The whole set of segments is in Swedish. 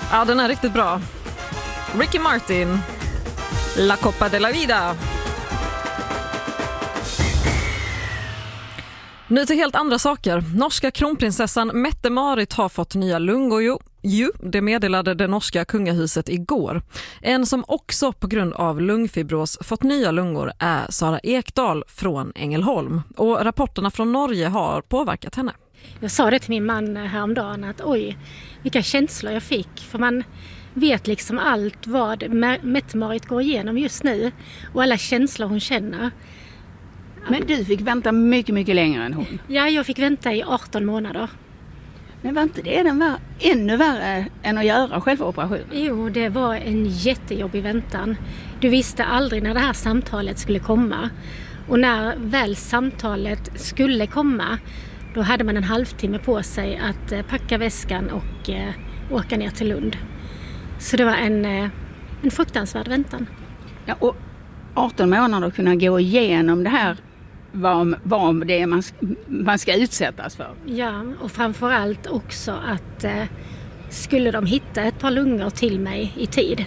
Ja, den är riktigt bra. Ricky Martin, La Copa de la Vida. Nu till helt andra saker. Norska kronprinsessan Mette-Marit har fått nya lungor. Det meddelade det norska kungahuset igår. En som också på grund av lungfibros fått nya lungor är Sara Ekdahl från Ängelholm. Och rapporterna från Norge har påverkat henne. Jag sa det till min man häromdagen att oj, vilka känslor jag fick. För man vet liksom allt vad Mette-Marit går igenom just nu och alla känslor hon känner. Men du fick vänta mycket, mycket längre än hon. Ja, jag fick vänta i 18 månader. Men var inte det ännu värre än att göra själva operationen? Jo, det var en jättejobbig väntan. Du visste aldrig när det här samtalet skulle komma. Och när väl samtalet skulle komma, då hade man en halvtimme på sig att packa väskan och åka ner till Lund. Så det var en fruktansvärd väntan. Ja, och 18 månader kunna gå igenom det här, vad det är man ska utsättas för. Ja, och framförallt också att skulle de hitta ett par lungor till mig i tid.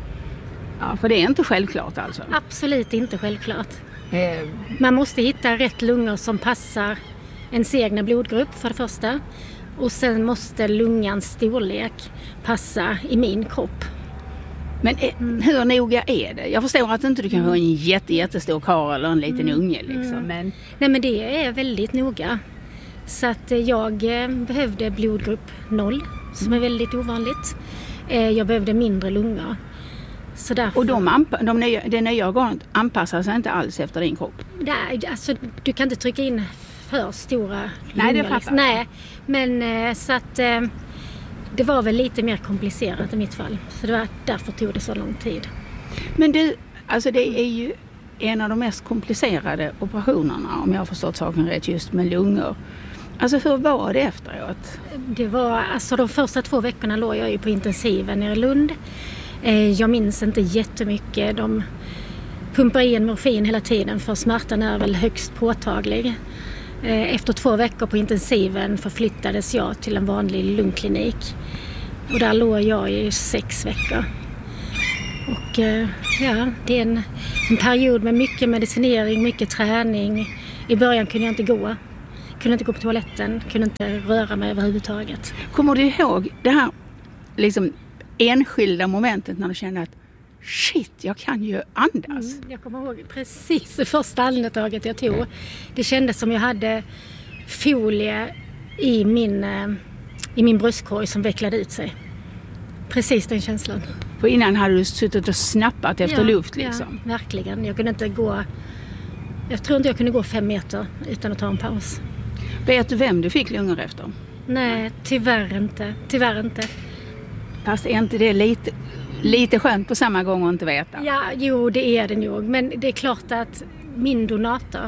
Ja, för det är inte självklart alltså. Absolut inte självklart. Man måste hitta rätt lungor som passar ens egna blodgrupp för det första. Och sen måste lungans storlek passa i min kropp. Men hur noga är det? Jag förstår att inte du kan ha en jättestor karl eller en liten unge liksom. Men... Nej, men det är väldigt noga. Så att jag behövde blodgrupp 0 som är väldigt ovanligt. Jag behövde mindre lungor. Så därför... Och det nya organet anpassar sig inte alls efter din kropp? Nej, alltså du kan inte trycka in för stora lungor. Nej, det fattar jag. Nej, men så att... Det var väl lite mer komplicerat i mitt fall. Så det var därför tog det så lång tid. Men du, alltså det är ju en av de mest komplicerade operationerna, om jag har förstått saken rätt, just med lungor. Alltså hur var det efteråt? Det var, alltså de första 2 veckorna låg jag ju på intensiven nere i Lund. Jag minns inte jättemycket. De pumpar in morfin hela tiden för smärtan är väl högst påtaglig. Efter 2 veckor på intensiven förflyttades jag till en vanlig lungklinik. Och där låg jag i 6 veckor. Och ja, det är en period med mycket medicinering, mycket träning. I början kunde jag inte gå. Kunde inte gå på toaletten, kunde inte röra mig överhuvudtaget. Kommer du ihåg det här liksom enskilda momentet när du kände att shit, jag kan ju andas? Jag kommer ihåg precis det första andetaget jag tog. Det kändes som jag hade folie i min bröstkorg som vecklade ut sig. Precis den känslan. För innan hade du suttit och snappat efter luft liksom? Ja, verkligen. Jag kunde inte gå... Jag tror inte jag kunde gå 5 meter utan att ta en paus. Vet du vem du fick lungor efter? Nej, tyvärr inte. Tyvärr inte. Fast är inte det lite skönt på samma gång att inte veta? Ja, jo, det är det nog. Men det är klart att min donator,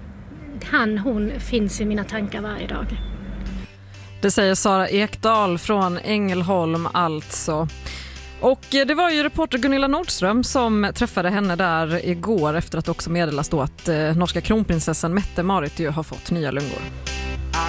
hon finns i mina tankar varje dag. Det säger Sara Ekdahl från Ängelholm alltså. Och det var ju reporter Gunilla Nordström som träffade henne där igår efter att också meddelas då att norska kronprinsessan Mette-Marit ju har fått nya lungor.